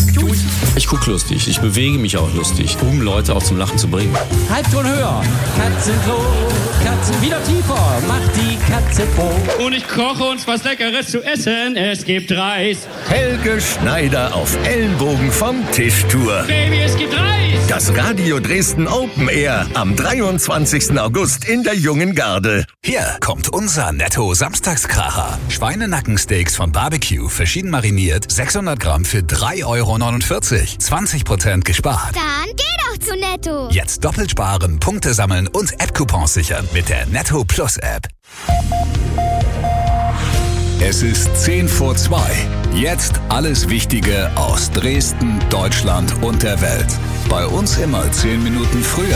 Ich gucke lustig, ich bewege mich auch lustig, um Leute auch zum Lachen zu bringen. Halbton höher, Katzenklo, Katzen wieder tiefer, macht die Katze froh. Und ich koche uns was Leckeres zu essen, es gibt Reis. Helge Schneider auf Ellenbogen vom Tischtour. Baby, es gibt Reis. Das Radio Dresden Open Air am 23. August in der Jungen Garde. Hier kommt unser Netto-Samstagskracher. Schweinenackensteaks von Barbecue, verschieden mariniert, 600 Gramm für 3,49 €. 20% gespart. Dann geh doch zu Netto. Jetzt doppelt sparen, Punkte sammeln und App-Coupons sichern mit der Netto Plus App. Es ist 1:10. Jetzt alles Wichtige aus Dresden, Deutschland und der Welt. Bei uns immer 10 Minuten früher.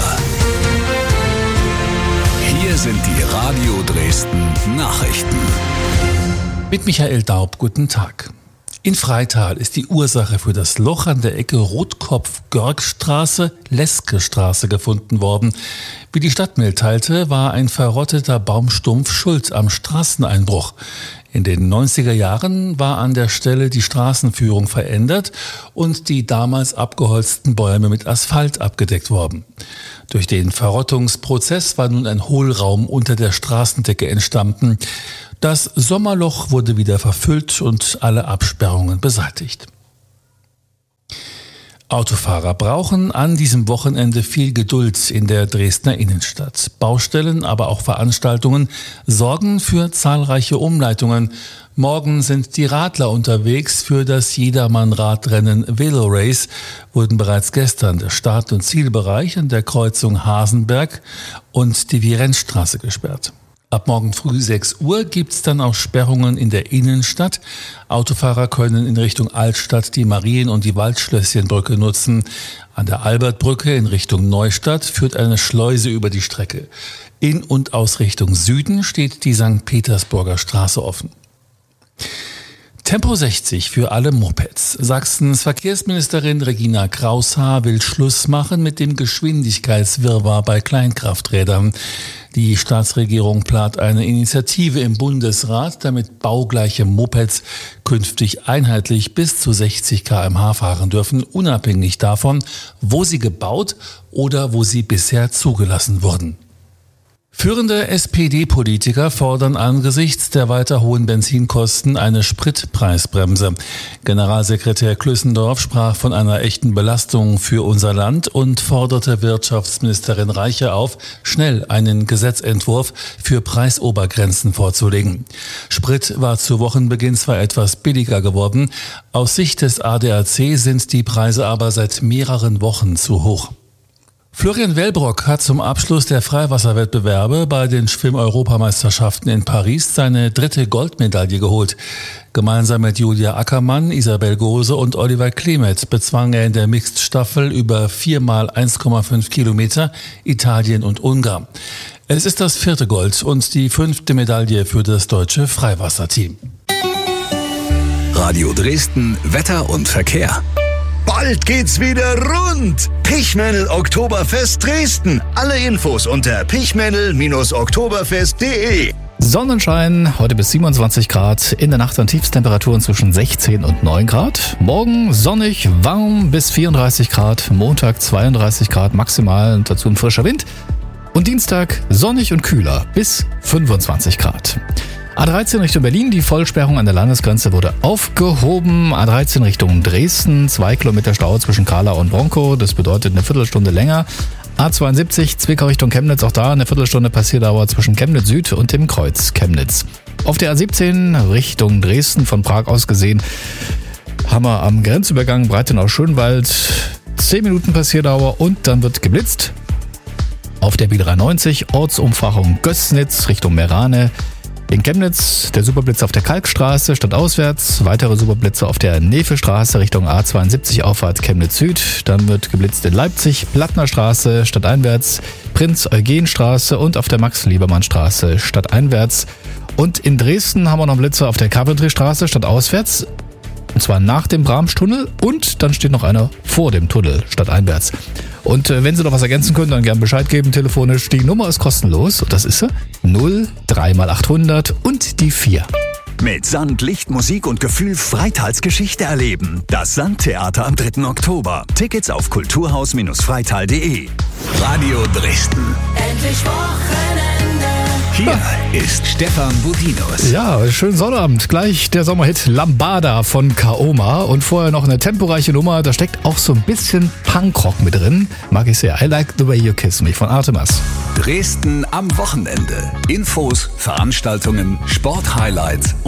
Hier sind die Radio Dresden Nachrichten. Mit Michael Daub, guten Tag. In Freital ist die Ursache für das Loch an der Ecke Rotkopf-Görgstraße-Leske-Straße gefunden worden. Wie die Stadt mitteilte, war ein verrotteter Baumstumpf schuld am Straßeneinbruch. In den 90er Jahren war an der Stelle die Straßenführung verändert und die damals abgeholzten Bäume mit Asphalt abgedeckt worden. Durch den Verrottungsprozess war nun ein Hohlraum unter der Straßendecke entstanden. Das Sommerloch wurde wieder verfüllt und alle Absperrungen beseitigt. Autofahrer brauchen an diesem Wochenende viel Geduld in der Dresdner Innenstadt. Baustellen, aber auch Veranstaltungen sorgen für zahlreiche Umleitungen. Morgen sind die Radler unterwegs. Für das Jedermann-Radrennen Velo Race wurden bereits gestern der Start- und Zielbereich an der Kreuzung Hasenberg und die Virenzstraße gesperrt. Ab morgen früh 6 Uhr gibt's dann auch Sperrungen in der Innenstadt. Autofahrer können in Richtung Altstadt die Marien- und die Waldschlösschenbrücke nutzen. An der Albertbrücke in Richtung Neustadt führt eine Schleuse über die Strecke. In und aus Richtung Süden steht die St. Petersburger Straße offen. Tempo 60 für alle Mopeds. Sachsens Verkehrsministerin Regina Kraushaar will Schluss machen mit dem Geschwindigkeitswirrwarr bei Kleinkrafträdern. Die Staatsregierung plant eine Initiative im Bundesrat, damit baugleiche Mopeds künftig einheitlich bis zu 60 km/h fahren dürfen, unabhängig davon, wo sie gebaut oder wo sie bisher zugelassen wurden. Führende SPD-Politiker fordern angesichts der weiter hohen Benzinkosten eine Spritpreisbremse. Generalsekretär Klüssendorf sprach von einer echten Belastung für unser Land und forderte Wirtschaftsministerin Reiche auf, schnell einen Gesetzentwurf für Preisobergrenzen vorzulegen. Sprit war zu Wochenbeginn zwar etwas billiger geworden, aus Sicht des ADAC sind die Preise aber seit mehreren Wochen zu hoch. Florian Wellbrock hat zum Abschluss der Freiwasserwettbewerbe bei den Schwimm-Europameisterschaften in Paris seine 3. Goldmedaille geholt. Gemeinsam mit Julia Ackermann, Isabel Gose und Oliver Klemet bezwang er in der Mixed-Staffel über 4x1,5 Kilometer Italien und Ungarn. Es ist das 4. Gold und die 5. Medaille für das deutsche Freiwasserteam. Radio Dresden, Wetter und Verkehr. Bald geht's wieder rund. Pichmännel Oktoberfest Dresden. Alle Infos unter pichmännel-oktoberfest.de. Sonnenschein, heute bis 27 Grad, in der Nacht dann Tiefstemperaturen zwischen 16 und 9 Grad. Morgen sonnig, warm bis 34 Grad, Montag 32 Grad maximal und dazu ein frischer Wind. Und Dienstag sonnig und kühler bis 25 Grad. A13 Richtung Berlin, die Vollsperrung an der Landesgrenze wurde aufgehoben. A13 Richtung Dresden, 2 Kilometer Stau zwischen Kahla und Bronkow, das bedeutet eine Viertelstunde länger. A72 Zwickau Richtung Chemnitz, auch da eine Viertelstunde Passierdauer zwischen Chemnitz Süd und dem Kreuz Chemnitz. Auf der A17 Richtung Dresden, von Prag aus gesehen, haben wir am Grenzübergang Breitenau-Schönwald 10 Minuten Passierdauer und dann wird geblitzt. Auf der B93 Ortsumfahrung Gößnitz Richtung Merane. In Chemnitz der Superblitz auf der Kalkstraße stadtauswärts, weitere Superblitze auf der Nefelstraße Richtung A72 Auffahrt Chemnitz Süd, dann wird geblitzt in Leipzig, Plattnerstraße stadteinwärts, Prinz-Eugen-Straße und auf der Max-Liebermann-Straße stadteinwärts. Und in Dresden haben wir noch Blitze auf der Coventry-Straße stadtauswärts, und zwar nach dem Bramstunnel und dann steht noch einer vor dem Tunnel stadteinwärts. Und wenn Sie noch was ergänzen können, dann gerne Bescheid geben telefonisch. Die Nummer ist kostenlos und das ist sie 03 mal 800 und die 4. Mit Sand, Licht, Musik und Gefühl Freitals Geschichte erleben. Das Sandtheater am 3. Oktober. Tickets auf kulturhaus-freital.de. Radio Dresden. Endlich Wochenende. Hier ist Stefan Budinus. Ja, schönen Sonnabend. Gleich der Sommerhit Lambada von Kaoma und vorher noch eine temporeiche Nummer. Da steckt auch so ein bisschen Punkrock mit drin. Mag ich sehr. I Like the Way You Kiss Me von Artemas. Dresden am Wochenende. Infos, Veranstaltungen, Sporthighlights